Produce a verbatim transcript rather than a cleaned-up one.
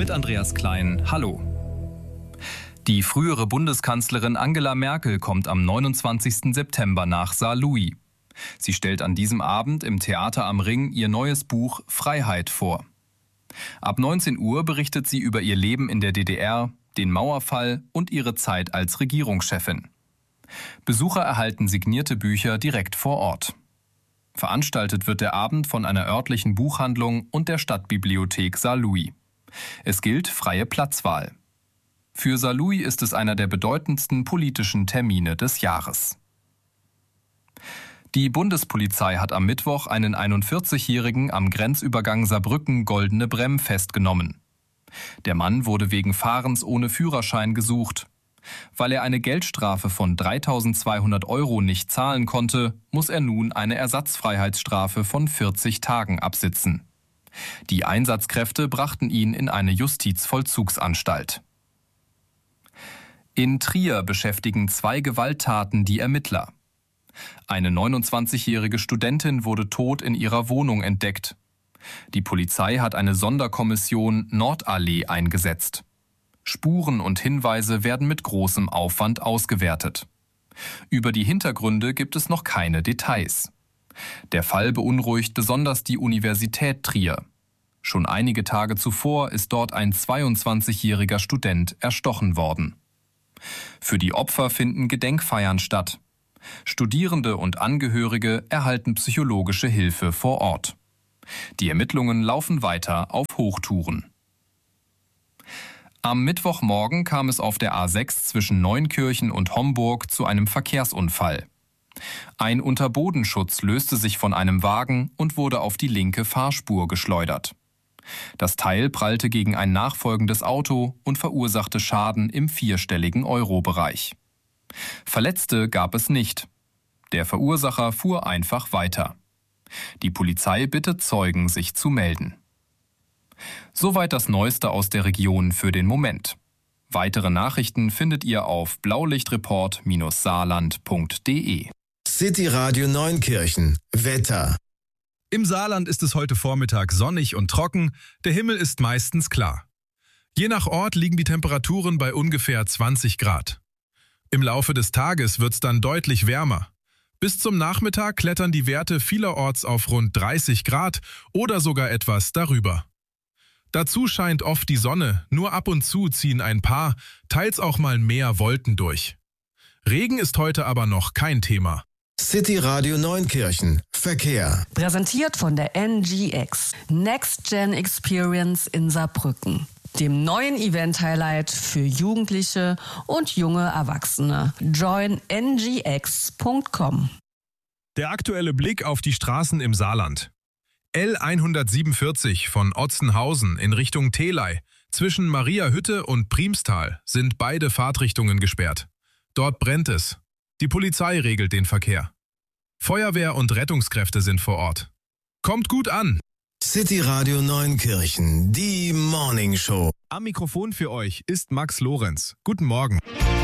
mit Andreas Klein. Hallo. Die frühere Bundeskanzlerin Angela Merkel kommt am neunundzwanzigsten September nach Saarlouis. Sie stellt an diesem Abend im Theater am Ring ihr neues Buch Freiheit vor. Ab neunzehn Uhr berichtet sie über ihr Leben in der D D R, den Mauerfall und ihre Zeit als Regierungschefin. Besucher erhalten signierte Bücher direkt vor Ort. Veranstaltet wird der Abend von einer örtlichen Buchhandlung und der Stadtbibliothek Saarlouis. Es gilt freie Platzwahl. Für Saarlouis ist es einer der bedeutendsten politischen Termine des Jahres. Die Bundespolizei hat am Mittwoch einen einundvierzigjährigen am Grenzübergang Saarbrücken-Goldene Bremm festgenommen. Der Mann wurde wegen Fahrens ohne Führerschein gesucht. Weil er eine Geldstrafe von dreitausendzweihundert Euro nicht zahlen konnte, muss er nun eine Ersatzfreiheitsstrafe von vierzig Tagen absitzen. Die Einsatzkräfte brachten ihn in eine Justizvollzugsanstalt. In Trier beschäftigen zwei Gewalttaten die Ermittler. Eine neunundzwanzigjährige Studentin wurde tot in ihrer Wohnung entdeckt. Die Polizei hat eine Sonderkommission Nordallee eingesetzt. Spuren und Hinweise werden mit großem Aufwand ausgewertet. Über die Hintergründe gibt es noch keine Details. Der Fall beunruhigt besonders die Universität Trier. Schon einige Tage zuvor ist dort ein zweiundzwanzigjähriger Student erstochen worden. Für die Opfer finden Gedenkfeiern statt. Studierende und Angehörige erhalten psychologische Hilfe vor Ort. Die Ermittlungen laufen weiter auf Hochtouren. Am Mittwochmorgen kam es auf der A sechs zwischen Neunkirchen und Homburg zu einem Verkehrsunfall. Ein Unterbodenschutz löste sich von einem Wagen und wurde auf die linke Fahrspur geschleudert. Das Teil prallte gegen ein nachfolgendes Auto und verursachte Schaden im vierstelligen Euro-Bereich. Verletzte gab es nicht. Der Verursacher fuhr einfach weiter. Die Polizei bittet Zeugen, sich zu melden. Soweit das Neueste aus der Region für den Moment. Weitere Nachrichten findet ihr auf blaulichtreport Bindestrich saarland Punkt de. City Radio Neunkirchen. Wetter. Im Saarland ist es heute Vormittag sonnig und trocken, der Himmel ist meistens klar. Je nach Ort liegen die Temperaturen bei ungefähr zwanzig Grad. Im Laufe des Tages wird es dann deutlich wärmer. Bis zum Nachmittag klettern die Werte vielerorts auf rund dreißig Grad oder sogar etwas darüber. Dazu scheint oft die Sonne, nur ab und zu ziehen ein paar, teils auch mal mehr Wolken durch. Regen ist heute aber noch kein Thema. City Radio Neunkirchen. Verkehr. Präsentiert von der N G X. Next Gen Experience in Saarbrücken. Dem neuen Event-Highlight für Jugendliche und junge Erwachsene. join n g x punkt com. Der aktuelle Blick auf die Straßen im Saarland. L hundertsiebenundvierzig von Otzenhausen in Richtung Telei zwischen Mariahütte und Priemstal sind beide Fahrtrichtungen gesperrt. Dort brennt es. Die Polizei regelt den Verkehr. Feuerwehr und Rettungskräfte sind vor Ort. Kommt gut an! City Radio Neunkirchen, die Morning Show. Am Mikrofon für euch ist Max Lorenz. Guten Morgen.